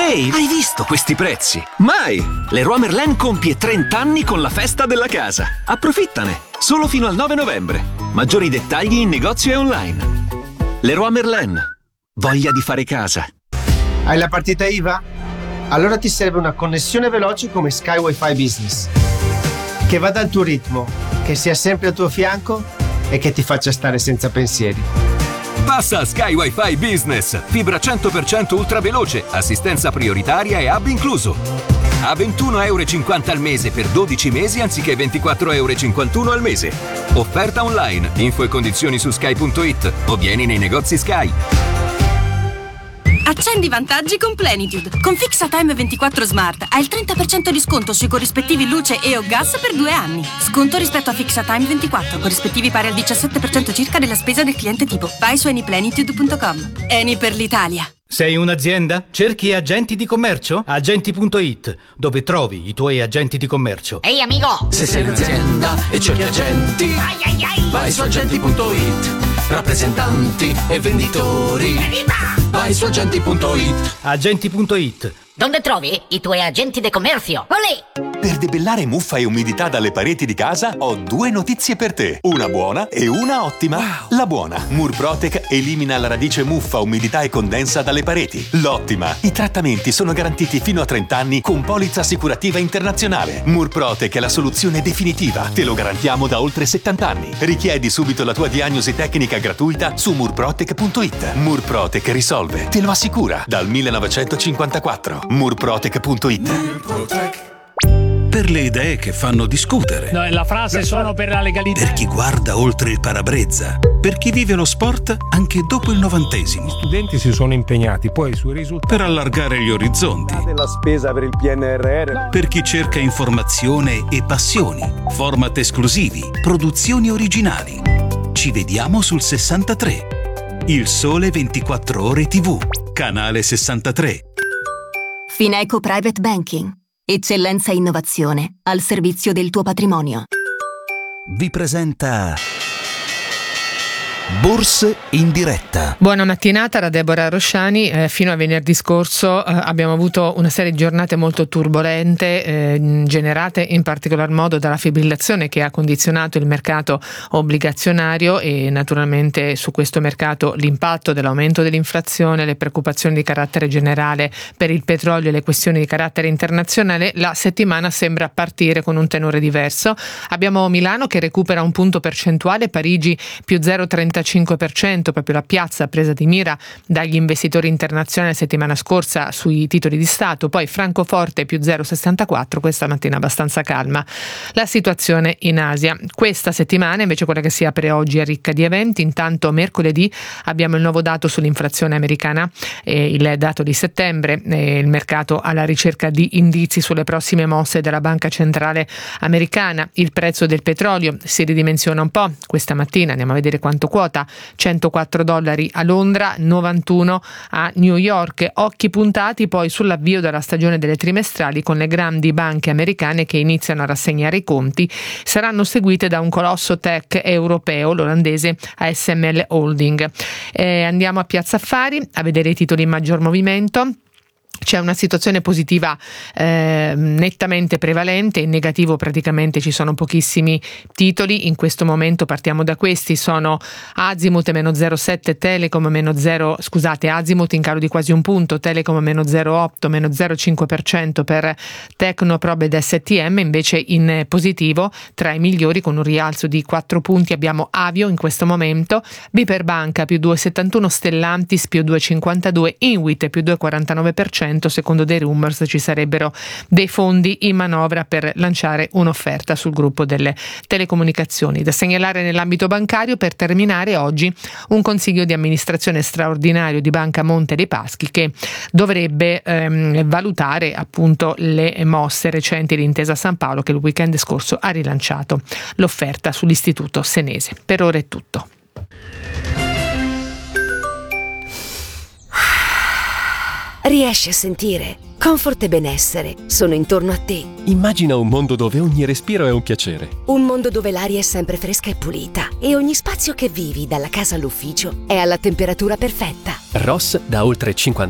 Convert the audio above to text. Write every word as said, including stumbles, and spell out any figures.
Ehi, hai visto questi prezzi? Mai! Leroy Merlin compie trenta anni con la festa della casa. Approfittane! Solo fino al nove novembre. Maggiori dettagli in negozio e online. Leroy Merlin. Voglia di fare casa. Hai la partita I V A? Allora ti serve una connessione veloce come Sky Wi-Fi Business. Che vada al tuo ritmo, che sia sempre al tuo fianco e che ti faccia stare senza pensieri. Passa a Sky Wi-Fi Business. Fibra cento per cento ultraveloce, assistenza prioritaria e hub incluso. A ventuno euro e cinquanta al mese per dodici mesi anziché ventiquattro euro e cinquantuno al mese. Offerta online. Info e condizioni su sky punto it o vieni nei negozi Sky. Accendi i vantaggi con Plenitude. Con FixaTime ventiquattro Smart hai il trenta per cento di sconto sui corrispettivi luce e o gas per due anni. Sconto rispetto a FixaTime ventiquattro, corrispettivi pari al diciassette per cento circa della spesa del cliente tipo. Vai su anyplenitude punto com. Eni per l'Italia. Sei un'azienda? Cerchi agenti di commercio? Agenti punto it, dove trovi i tuoi agenti di commercio. Ehi amico! Se sei un'azienda e cerchi agenti, ai ai ai. vai su agenti punto it. Rappresentanti e venditori, Evviva! vai su agenti punto it. Agenti punto it. Dove trovi i tuoi agenti di commercio? Olè! Per debellare muffa e umidità dalle pareti di casa ho due notizie per te. Una buona e una ottima. Wow. La buona: Murprotec elimina la radice muffa, umidità e condensa dalle pareti. L'ottima: i trattamenti sono garantiti fino a trenta anni con polizza assicurativa internazionale. Murprotec è la soluzione definitiva. Te lo garantiamo da oltre settanta anni. Richiedi subito la tua diagnosi tecnica gratuita su murprotec punto it. Murprotec risolve, te lo assicura, dal millenovecentocinquantaquattro. murprotec punto it. Murprotec. Per le idee che fanno discutere. No, la frase sono per la legalità. Per chi guarda oltre il parabrezza. Per chi vive lo sport anche dopo il novantesimo. Gli studenti si sono impegnati poi sui risultati. Per allargare gli orizzonti. Della spesa per il P N R R. Per chi cerca informazione e passioni. Format esclusivi. Produzioni originali. Ci vediamo sul sessantatré. Il Sole ventiquattro Ore tivù. Canale sessantatré. Fineco Private Banking. Eccellenza e innovazione al servizio del tuo patrimonio. Vi presenta Borse in diretta. Buona mattinata da Deborah Rosciani. Eh, fino a venerdì scorso eh, abbiamo avuto una serie di giornate molto turbolente, eh, generate in particolar modo dalla fibrillazione che ha condizionato il mercato obbligazionario e naturalmente su questo mercato l'impatto dell'aumento dell'inflazione, le preoccupazioni di carattere generale per il petrolio e le questioni di carattere internazionale. La settimana sembra partire con un tenore diverso. Abbiamo Milano che recupera un punto percentuale, Parigi più zero virgola trentacinque per cento, proprio la piazza presa di mira dagli investitori internazionali la settimana scorsa sui titoli di Stato, poi Francoforte più zero virgola sessantaquattro, questa mattina abbastanza calma. La situazione in Asia. Questa settimana invece quella che si apre oggi è ricca di eventi. Intanto mercoledì abbiamo il nuovo dato sull'inflazione americana, eh, il dato di settembre, eh, il mercato alla ricerca di indizi sulle prossime mosse della Banca Centrale Americana. Il prezzo del petrolio si ridimensiona un po' questa mattina, andiamo a vedere quanto quota, centoquattro dollari a Londra, novantuno a New York. Occhi puntati poi sull'avvio della stagione delle trimestrali con le grandi banche americane che iniziano a rassegnare i conti. Saranno seguite da un colosso tech europeo, l'olandese A S M L Holding. Eh, andiamo a Piazza Affari a vedere i titoli in maggior movimento. C'è una situazione positiva eh, nettamente prevalente, in negativo praticamente ci sono pochissimi titoli. In questo momento partiamo da questi, sono Azimut meno zero virgola sette, Telecom meno zero, scusate, Azimut in calo di quasi un punto, Telecom meno zero virgola otto, meno zero virgola cinque per cento per Tecnoprobe ed S T M. Invece in positivo tra i migliori con un rialzo di quattro punti abbiamo Avio in questo momento, Biper Banca più due virgola settantuno, Stellantis più due virgola cinquantadue, Inwit più due virgola quarantanove per cento. Secondo dei rumors ci sarebbero dei fondi in manovra per lanciare un'offerta sul gruppo delle telecomunicazioni. Da segnalare nell'ambito bancario, per terminare, oggi un consiglio di amministrazione straordinario di Banca Monte dei Paschi che dovrebbe ehm, valutare appunto le mosse recenti di Intesa San Paolo, che il weekend scorso ha rilanciato l'offerta sull'istituto senese. Per ora è tutto. Riesci a sentire? Comfort e benessere sono intorno a te. Immagina un mondo dove ogni respiro è un piacere. Un mondo dove l'aria è sempre fresca e pulita e ogni spazio che vivi, dalla casa all'ufficio, è alla temperatura perfetta. Ross da oltre cinquanta